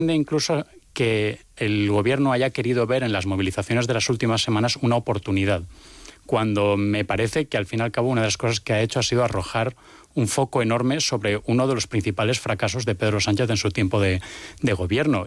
incluso que el gobierno haya querido ver en las movilizaciones de las últimas semanas una oportunidad, cuando me parece que al fin y al cabo una de las cosas que ha hecho ha sido arrojar un foco enorme sobre uno de los principales fracasos de Pedro Sánchez en su tiempo de gobierno.